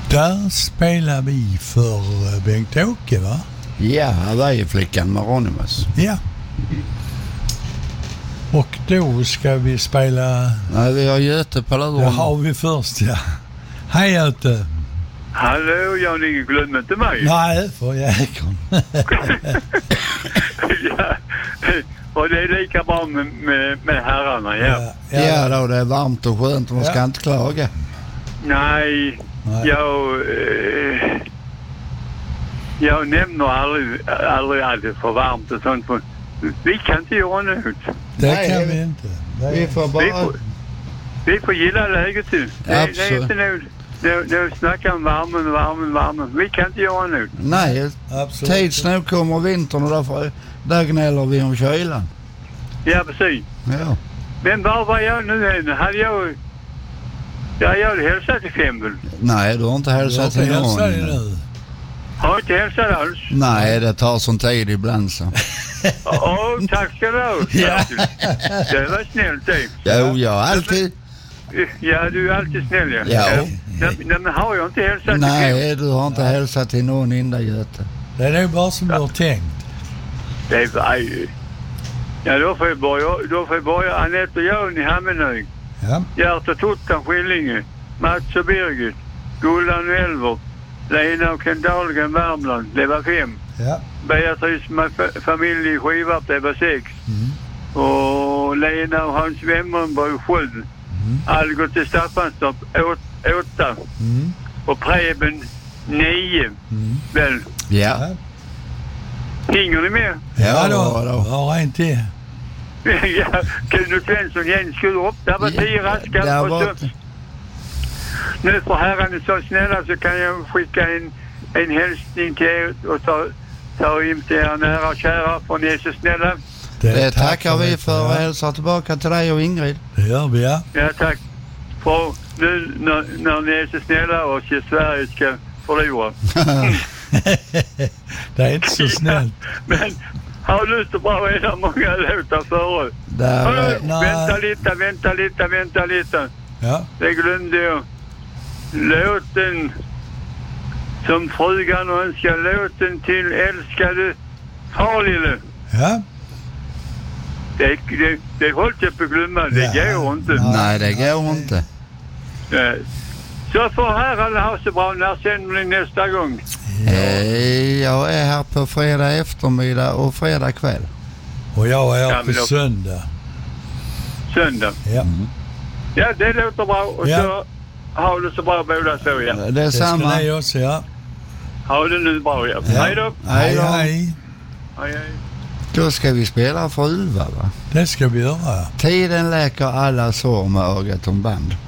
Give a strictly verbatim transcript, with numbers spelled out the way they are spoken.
Där spelar vi för Bengt-Åke, va? Ja, det är flickan Maronimus. Ja. Och då ska vi spela... Nej, vi har Göte på luren. Det har vi först, ja. Hej Göte. Hallå, jag ni glömmer inte mig. Nej, för jäkeln. Ja, och det är lika bra med, med, med herrarna, ja. Ja, Ja, ja då, det är varmt och skönt och man Ja. ska inte klaga. Nej, Nej. jag... Eh, jag nämner aldrig, aldrig att det är för varmt och sånt. För vi kan inte göra något. Det Nej, kan det- vi inte. Det Vi får Vi bara... får, vi får gilla läget nu. Det, det är Absolut. inte nu. Nu, nu snackar om värmen, värmen, värmen. Vi kan inte göra något. Nej, Absolut. tids nu kommer vintern och därför, där gnäller vi om kylan. Ja, precis. Ja. Men var var jag nu henne? Hade jag... Ja, jag hade hälsat till Fembull. Nej, du har inte Jag hälsat till hälsar dig någon. nu. Har inte hälsat alls. Nej, det tar sån tid ibland så. Åh, tack ska du ha. Ja. Det var snällt det. Jo, jag har alltid... Ja, du är alltid snäll, ja. Ja. Nej, nej, men har jag inte hälsat till Fembull? Nej, du har inte hälsat till någon innan, Göte. Det är nog bara som du har tänkt. Det var ju... Ja, då får jag börja, då får jag börja Anette och Jan i Hammenhög. Ja. Gert och Tuttan Skillinge. Mats och Birgit. Gullan och Elver. Lena och Ken Dahlgren Värmland. Det var fem. Ja. Beatrice med fa- familj i Skivarp. Det var sex. Mm. Och Lena och Hans Wemmerberg sju. Mm. Algot i Staffanstorp åt, åtta. Mm. Och Preben nio. Mm. Väl. Ja. Ja. Hingar ni med? Ja, Ja, då. då. Var en till. Ja, Kuno Svensson, Jens Skurup. Där var tio raska. Där Och var... så, nu för herran är så snälla så kan jag skicka en, en hälsning till er och ta, ta in till er nära och kära, för ni är så snälla. Det tackar vi för och hälsar tillbaka till dig och Ingrid. Det gör vi, ja. Ja, tack. För nu när, när ni är så snälla och så Sverige ska förlora. Det är inte så snällt. Men har du lust att bara reda många låtar före? Där Hallå, är... Nej. vänta lite, vänta lite, vänta lite. Ja. Det glömde jag. Låten som frugan önskar, låten till älskade Farlille. Ja. Det, det, det håller jag på att glömma, det Ja. går inte. Ja. Nej, det går inte. Eh, Så får herrarna ha så bra. När sänder ni nästa gång? Eh, Jag är här på fredag eftermiddag och fredag kväll. Och jag är Ja, här på men då- söndag. Söndag. Ja. Ja, det låter bra. Och Ja. så ha det så bra båda så, ja. Det är Det ska samma. ni också, ja. Ha det nu bra, ja. Ja. Hej då. Hej Hej, då. hej. Hej, hej. Då ska vi spela för Ulva, va? Det ska vi göra. Tiden läker alla sår med ögat om band.